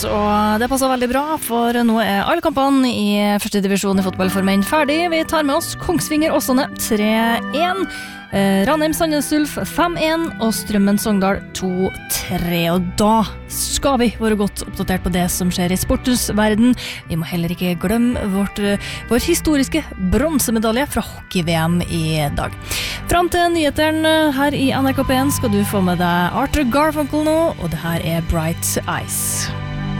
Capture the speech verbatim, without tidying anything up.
Og det passer veldig bra, for nå er alle kampene i første divisjon i fotball for menn ferdig. Vi tar med oss Kongsvinger Åsane tre en, eh, Ranheim Sandnes Ulf fem en og Strømmen Sogndal to tre. Og da skal vi være godt oppdatert på det som skjer i sportens verden. Vi må heller ikke glemme vårt, vår historiske bronsemedalje fra hockey-V M i dag. Fram til nyheteren her i N R K P en skal du få med deg Arthur Garfunkel nå, og det her er Bright Eyes.